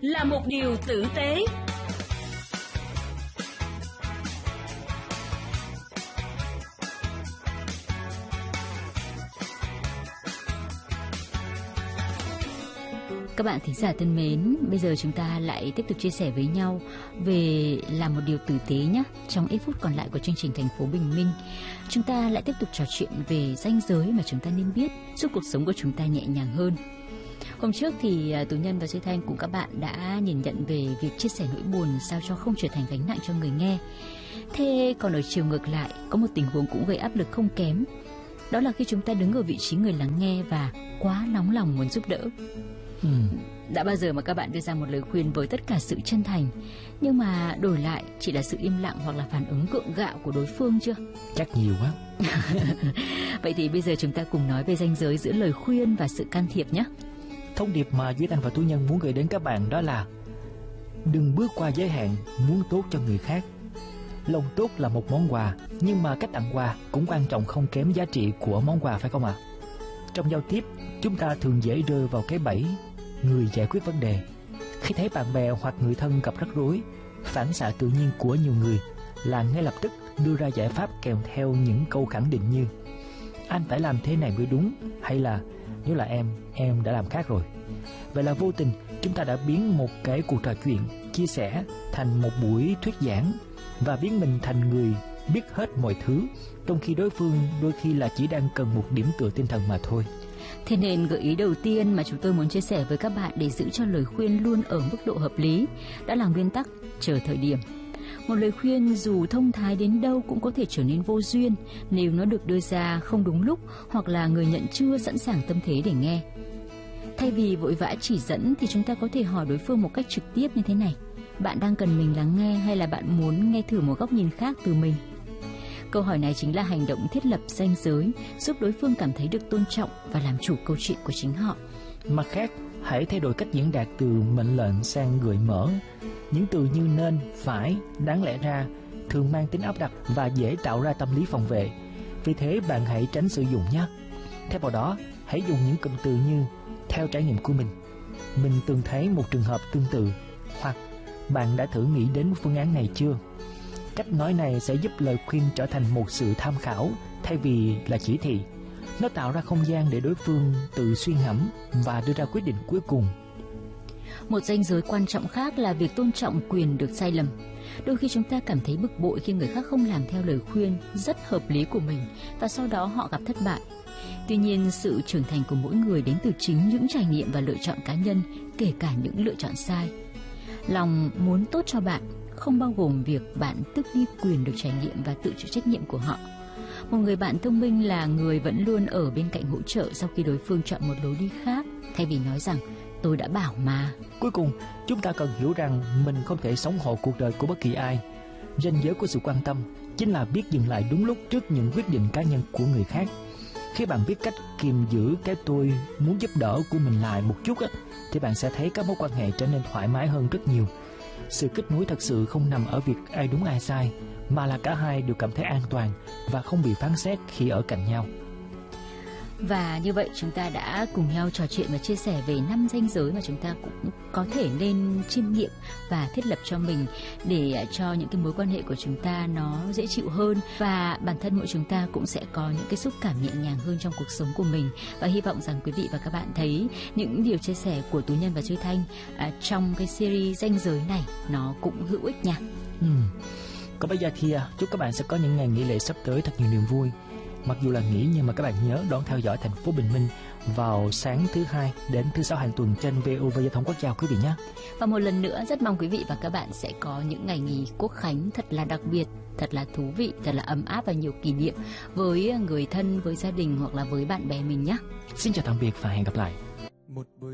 là một điều tử tế. Các bạn thính giả thân mến, bây giờ chúng ta lại tiếp tục chia sẻ với nhau về làm một điều tử tế nhé. Trong ít phút còn lại của chương trình Thành phố Bình Minh, chúng ta lại tiếp tục trò chuyện về ranh giới mà chúng ta nên biết, giúp cuộc sống của chúng ta nhẹ nhàng hơn. Hôm trước thì Tú Nhân và Duy Thanh cùng các bạn đã nhìn nhận về việc chia sẻ nỗi buồn sao cho không trở thành gánh nặng cho người nghe. Thế còn ở chiều ngược lại, có một tình huống cũng gây áp lực không kém. Đó là khi chúng ta đứng ở vị trí người lắng nghe và quá nóng lòng muốn giúp đỡ. Đã bao giờ mà các bạn đưa ra một lời khuyên với tất cả sự chân thành, nhưng mà đổi lại chỉ là sự im lặng hoặc là phản ứng gượng gạo của đối phương chưa? Chắc nhiều quá. Vậy thì bây giờ chúng ta cùng nói về ranh giới giữa lời khuyên và sự can thiệp nhé. Thông điệp mà Duy Anh và Tú Nhân muốn gửi đến các bạn đó là đừng bước qua giới hạn muốn tốt cho người khác. Lòng tốt là một món quà, nhưng mà cách tặng quà cũng quan trọng không kém giá trị của món quà, phải không ạ? Trong giao tiếp, chúng ta thường dễ rơi vào cái bẫy người giải quyết vấn đề. Khi thấy bạn bè hoặc người thân gặp rắc rối, phản xạ tự nhiên của nhiều người là ngay lập tức đưa ra giải pháp kèm theo những câu khẳng định như anh phải làm thế này mới đúng, hay là nếu là em đã làm khác rồi. Vậy là vô tình chúng ta đã biến một cái cuộc trò chuyện, chia sẻ thành một buổi thuyết giảng và biến mình thành người biết hết mọi thứ, trong khi đối phương đôi khi là chỉ đang cần một điểm tựa tinh thần mà thôi. Thế nên gợi ý đầu tiên mà chúng tôi muốn chia sẻ với các bạn để giữ cho lời khuyên luôn ở mức độ hợp lý đã là nguyên tắc chờ thời điểm. Một lời khuyên dù thông thái đến đâu cũng có thể trở nên vô duyên nếu nó được đưa ra không đúng lúc hoặc là người nhận chưa sẵn sàng tâm thế để nghe. Thay vì vội vã chỉ dẫn thì chúng ta có thể hỏi đối phương một cách trực tiếp như thế này: bạn đang cần mình lắng nghe hay là bạn muốn nghe thử một góc nhìn khác từ mình? Câu hỏi này chính là hành động thiết lập ranh giới, giúp đối phương cảm thấy được tôn trọng và làm chủ câu chuyện của chính họ. Mặt khác, hãy thay đổi cách diễn đạt từ mệnh lệnh sang gợi mở. Những từ như nên, phải, đáng lẽ ra thường mang tính áp đặt và dễ tạo ra tâm lý phòng vệ. Vì thế bạn hãy tránh sử dụng nhé. Thay vào đó, hãy dùng những cụm từ như theo trải nghiệm của mình từng thấy một trường hợp tương tự, hoặc bạn đã thử nghĩ đến phương án này chưa? Cách nói này sẽ giúp lời khuyên trở thành một sự tham khảo thay vì là chỉ thị. Nó tạo ra không gian để đối phương tự suy ngẫm và đưa ra quyết định cuối cùng. Một ranh giới quan trọng khác là việc tôn trọng quyền được sai lầm. Đôi khi chúng ta cảm thấy bực bội khi người khác không làm theo lời khuyên rất hợp lý của mình và sau đó họ gặp thất bại. Tuy nhiên, sự trưởng thành của mỗi người đến từ chính những trải nghiệm và lựa chọn cá nhân, kể cả những lựa chọn sai. Lòng muốn tốt cho bạn không bao gồm việc bạn tước đi quyền được trải nghiệm và tự chịu trách nhiệm của họ. Một người bạn thông minh là người vẫn luôn ở bên cạnh hỗ trợ sau khi đối phương chọn một lối đi khác, thay vì nói rằng tôi đã bảo mà. Cuối cùng, chúng ta cần hiểu rằng mình không thể sống hộ cuộc đời của bất kỳ ai. Ranh giới của sự quan tâm chính là biết dừng lại đúng lúc trước những quyết định cá nhân của người khác. Khi bạn biết cách kiềm giữ cái tôi muốn giúp đỡ của mình lại một chút thì bạn sẽ thấy các mối quan hệ trở nên thoải mái hơn rất nhiều. Sự kết nối thật sự không nằm ở việc ai đúng ai sai, mà là cả hai đều cảm thấy an toàn và không bị phán xét khi ở cạnh nhau. Và như vậy chúng ta đã cùng nhau trò chuyện và chia sẻ về 5 ranh giới mà chúng ta cũng có thể nên chiêm nghiệm và thiết lập cho mình để cho những cái mối quan hệ của chúng ta nó dễ chịu hơn, và bản thân mỗi chúng ta cũng sẽ có những cái xúc cảm nhẹ nhàng hơn trong cuộc sống của mình. Và hy vọng rằng quý vị và các bạn thấy những điều chia sẻ của Tú Nhân và Duy Thanh trong cái series ranh giới này nó cũng hữu ích nha. Còn bây giờ thì chúc các bạn sẽ có những ngày nghỉ lễ sắp tới thật nhiều niềm vui. Mặc dù là nghỉ nhưng mà các bạn nhớ đón theo dõi Thành phố Bình Minh vào sáng thứ Hai đến thứ Sáu hàng tuần trên VOV Giao thông Quốc gia quý vị nhé. Và một lần nữa rất mong quý vị và các bạn sẽ có những ngày nghỉ Quốc khánh thật là đặc biệt, thật là thú vị, thật là ấm áp và nhiều kỷ niệm với người thân, với gia đình hoặc là với bạn bè mình nhé. Xin chào tạm biệt và hẹn gặp lại.